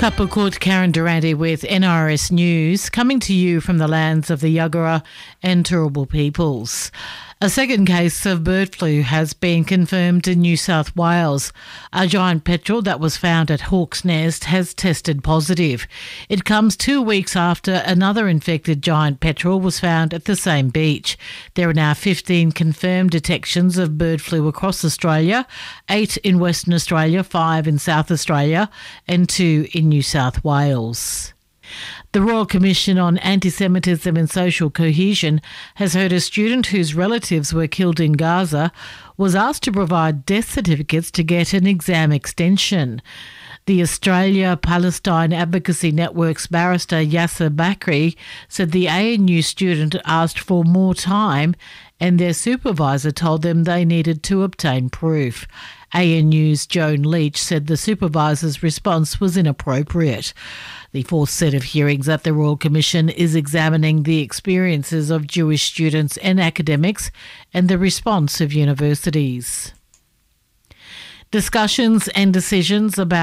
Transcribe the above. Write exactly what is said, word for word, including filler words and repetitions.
Kapakut, Karen Durante with N R S News, coming to you from the lands of the Yagara and Turrbal peoples. A second case of bird flu has been confirmed in New South Wales. A giant petrel that was found at Hawk's Nest has tested positive. It comes two weeks after another infected giant petrel was found at the same beach. There are now fifteen confirmed detections of bird flu across Australia, eight in Western Australia, five in South Australia and two in New South Wales. The Royal Commission on Anti-Semitism and Social Cohesion has heard a student whose relatives were killed in Gaza was asked to provide death certificates to get an exam extension. The Australia-Palestine Advocacy Network's barrister Yasser Bakri said the A N U student asked for more time and their supervisor told them they needed to obtain proof. A N U's Joan Leach said the supervisor's response was inappropriate. The fourth set of hearings at the Royal Commission is examining the experiences of Jewish students and academics and the response of universities. Discussions and decisions about